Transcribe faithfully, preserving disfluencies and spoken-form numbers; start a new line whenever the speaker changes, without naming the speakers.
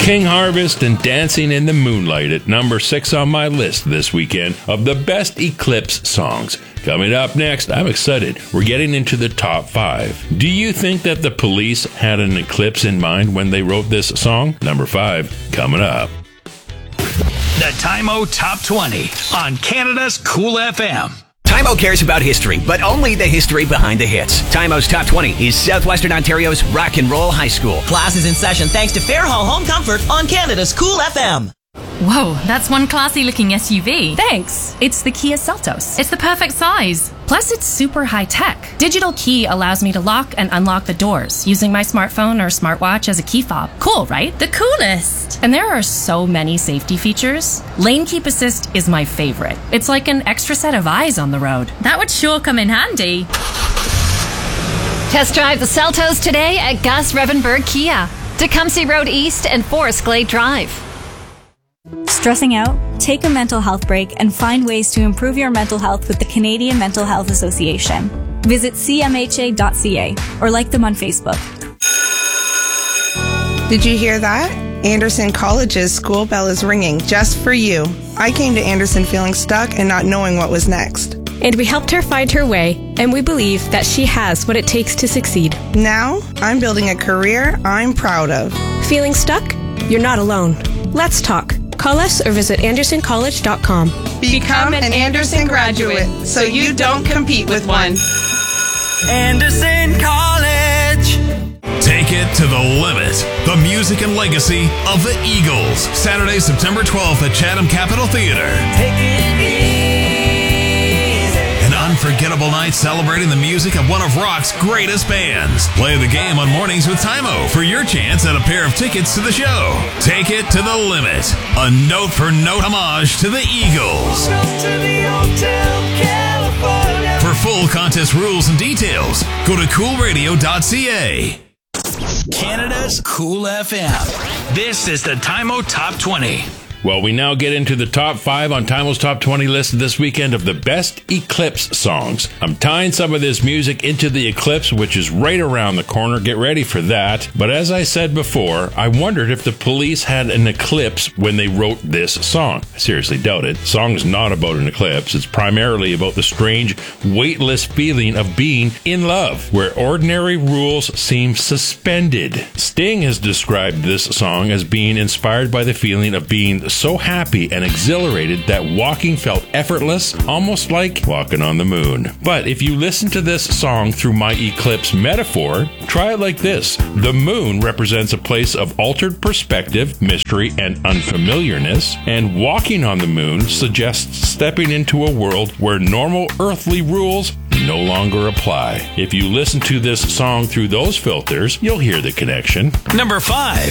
King Harvest and Dancing in the Moonlight at number six on my list this weekend of the best Eclipse songs. Coming up next, I'm excited. We're getting into the top five. Do you think that the Police had an eclipse in mind when they wrote this song? Number five, coming up.
The Time-O Top twenty on Canada's Cool F M.
Time-O cares about history, but only the history behind the hits. Time-O's Top twenty is Southwestern Ontario's Rock and Roll High School.
Class is in session thanks to Fairhall Home Comfort on Canada's Cool F M.
Whoa, that's one classy-looking S U V.
Thanks. It's the Kia Seltos.
It's the perfect size.
Plus, it's super high-tech. Digital key allows me to lock and unlock the doors using my smartphone or smartwatch as a key fob. Cool, right?
The coolest.
And there are so many safety features. Lane Keep Assist is my favorite. It's like an extra set of eyes on the road.
That would sure come in handy.
Test drive the Seltos today at Gus Revenberg Kia, Tecumseh Road East and Forest Glade Drive.
Stressing out? Take a mental health break and find ways to improve your mental health with the Canadian Mental Health Association. Visit c m h a dot c a or like them on Facebook.
Did you hear that? Anderson College's school bell is ringing just for you. I came to Anderson feeling stuck and not knowing what was next.
And we helped her find her way, and we believe that she has what it takes to succeed.
Now, I'm building a career I'm proud of.
Feeling stuck? You're not alone. Let's talk. Call us or visit anderson college dot com.
Become an Anderson graduate so you don't compete with one.
Anderson College.
Take it to the limit. The music and legacy of the Eagles. Saturday, September twelfth at Chatham Capitol Theatre.
Take it easy.
An unforgettable night celebrating the music of one of rock's greatest bands. Play the game on Mornings with Time-O for your chance at a pair of tickets to the show. Take it to the limit. A note-for-note homage to the Eagles.
To the Hotel California.
For full contest rules and details, go to cool radio dot c a.
Canada's Cool F M. This is the Time-O Top twenty.
Well, we now get into the top five on Time-O's Top twenty list this weekend of the best Eclipse songs. I'm tying some of this music into the eclipse, which is right around the corner. Get ready for that. But as I said before, I wondered if the Police had an eclipse when they wrote this song. I seriously doubt it. The song's not about an eclipse. It's primarily about the strange, weightless feeling of being in love, where ordinary rules seem suspended. Sting has described this song as being inspired by the feeling of being so happy and exhilarated that walking felt effortless, almost like walking on the moon. But if you listen to this song through my eclipse metaphor, try it like this. The moon represents a place of altered perspective, mystery, and unfamiliarness, and walking on the moon suggests stepping into a world where normal earthly rules no longer apply. If you listen to this song through those filters, you'll hear the connection.
Number five.